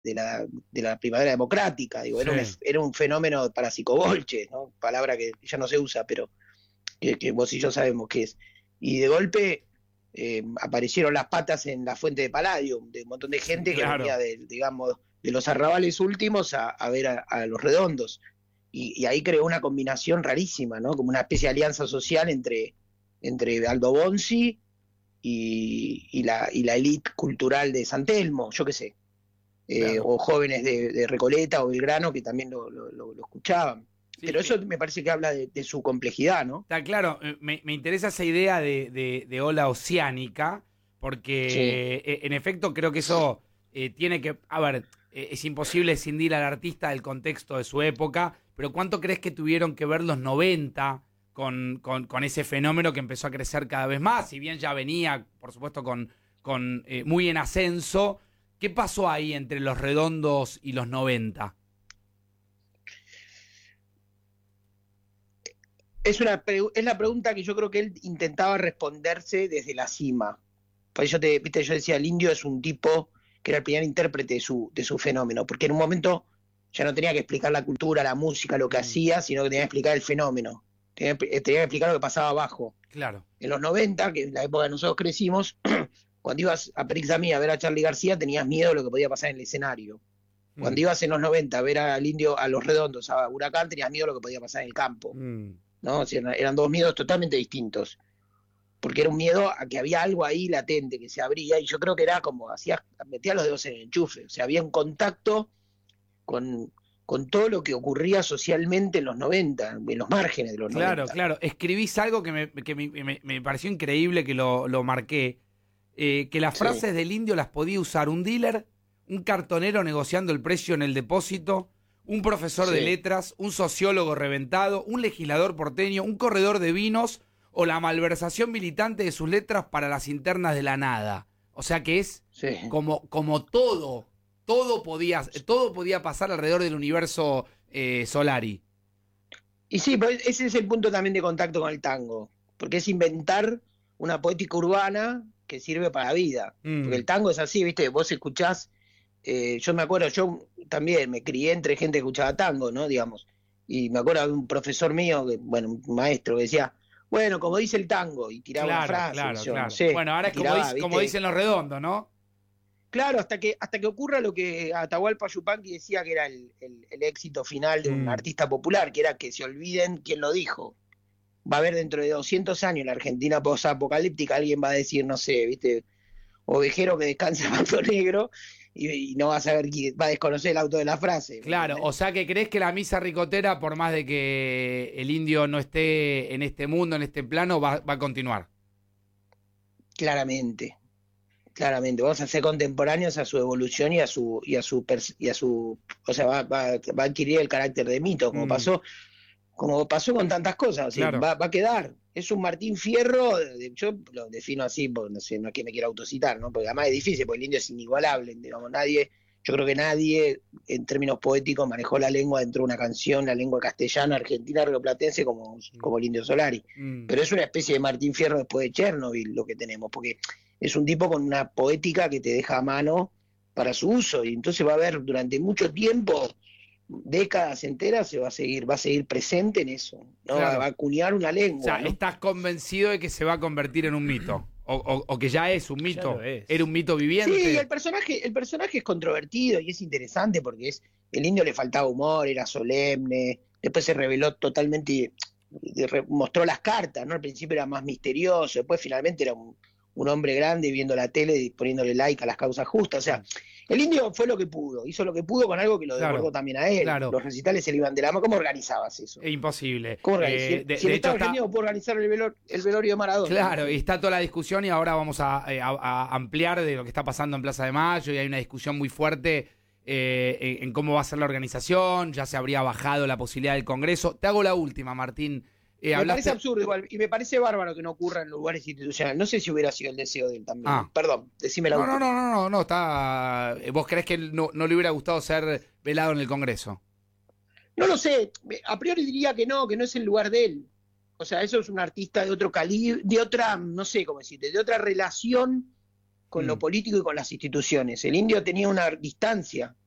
de la primavera democrática, digo, Sí, era un fenómeno para psicobolche, ¿no? Palabra que ya no se usa, pero que vos y yo sabemos qué es. Y de golpe aparecieron las patas en la fuente de Palladium, de un montón de gente que venía claro. digamos, de los arrabales últimos a ver a los redondos. Y ahí creó una combinación rarísima, ¿no? Como una especie de alianza social entre Aldo Bonzi y la élite cultural de San Telmo, yo qué sé, Claro. o jóvenes de Recoleta o Belgrano que también lo escuchaban. Sí, Pero eso me parece que habla de su complejidad, ¿no? está claro, me interesa esa idea de ola oceánica, Sí, porque en efecto creo que eso tiene que, a ver, es imposible escindir al artista del contexto de su época, pero ¿cuánto crees que tuvieron que ver los 90 con ese fenómeno que empezó a crecer cada vez más? Si bien ya venía, por supuesto, con muy en ascenso, ¿qué pasó ahí entre los redondos y los 90? es la pregunta que yo creo que él intentaba responderse desde la cima. Por eso viste, yo decía, el indio es un tipo que era el primer intérprete de su fenómeno, porque en un momento ya no tenía que explicar la cultura, la música, lo que Mm, hacía, sino que tenía que explicar el fenómeno, tenía que explicar lo que pasaba abajo. claro. En los 90, que es la época que nosotros crecimos, cuando ibas a Perixamí a ver a Charly García, tenías miedo de lo que podía pasar en el escenario. Mm, Cuando ibas en los 90 a ver al indio, a los redondos, a Huracán, tenías miedo de lo que podía pasar en el campo. mm. ¿No? O sea, eran dos miedos totalmente distintos, porque era un miedo a que había algo ahí latente que se abría, y yo creo que era como, metía los dedos en el enchufe, o sea, había un contacto con, con todo lo que ocurría socialmente en los 90, en los márgenes de los Claro, 90. claro. Escribís algo me pareció increíble que lo marqué. Que las Sí, frases del indio las podía usar un dealer, un cartonero negociando el precio en el depósito, un profesor de sí. letras, un sociólogo reventado, un legislador porteño, un corredor de vinos o la malversación militante de sus letras para las internas de la nada. O sea que es Sí. como todo podía pasar alrededor del universo Solari. Y sí, pero ese es el punto también de contacto con el tango, porque es inventar una poética urbana que sirve para la vida. Porque Mm, el tango es así, ¿viste? Vos escuchás, yo me acuerdo, yo también me crié entre gente que escuchaba tango, ¿no? Digamos. Y me acuerdo de un profesor mío, bueno, un maestro que decía, bueno, como dice el tango, y tiraba una claro, frase, claro, yo no claro. sé, Bueno, ahora y es como, tiraba, como ¿viste? dicen los redondos, ¿no? Claro, hasta que ocurra lo que Atahualpa Yupanqui decía que era el éxito final de un Mm. artista popular, que era que se olviden quién lo dijo. Va a haber dentro de 200 años en la Argentina posapocalíptica, alguien va a decir, no sé, ¿viste? Ovejero que descansa en auto negro, y no va a saber quién, va a desconocer el auto de la frase, ¿me Claro, o entendés? sea que crees que la misa ricotera, por más de que el indio no esté en este mundo, en este plano, va a continuar. Claramente, claramente. Vamos a ser contemporáneos a su evolución o sea, va a adquirir el carácter de mito, Mm, como pasó con tantas cosas, o sea, claro. va a quedar. Es un Martín Fierro, yo lo defino así, porque no sé, no es que me quiera autocitar, ¿no? Porque además es difícil, porque el indio es inigualable, digamos, yo creo que nadie, en términos poéticos, manejó la lengua dentro de una canción, la lengua castellana, argentina, rioplatense, como el Indio Solari. Mm. Pero es una especie de Martín Fierro después de Chernobyl lo que tenemos, porque es un tipo con una poética que te deja a mano para su uso, y entonces va a haber durante mucho tiempo, décadas enteras, va a seguir presente en eso, ¿no? Va a Claro. acuñar una O sea, lengua, ¿no? estás convencido de que se va a convertir en un mito. O que ya es un Ya lo mito. Era un es. mito Sí, y viviente. el personaje es controvertido y es interesante porque el indio le faltaba humor, era solemne, después se reveló totalmente, mostró las cartas, ¿no? Al principio era más misterioso, después finalmente era un hombre grande viendo la tele y poniéndole like a las causas justas. O sea, el indio fue lo que pudo, hizo lo que pudo con algo que lo desbordó Claro, también a él. claro. Los recitales se le iban de la mano. ¿Cómo organizabas eso? Es imposible. ¿Cómo organizas? Si el De hecho, Estado está. argentino puede organizar el velorio de Maradona, Claro, y imagínate. está toda la discusión y ahora vamos a ampliar de lo que está pasando en Plaza de Mayo y hay una discusión muy fuerte en cómo va a ser la organización, ya se habría bajado la posibilidad del Congreso. Te hago la última, Martín. Me parece Hablaste... absurdo igual, y me parece bárbaro que no ocurra en lugares institucionales. No sé si hubiera sido el deseo de él también. Ah, Perdón, decime la no, no, no, última. no, no, no, está... ¿Vos creés que no le hubiera gustado ser velado en el Congreso? No lo sé, a priori diría que no es el lugar de él. O sea, eso es un artista de otro calibre, de otra, no sé cómo decirte, de otra relación con lo Mm, político y con las instituciones. El indio tenía una distancia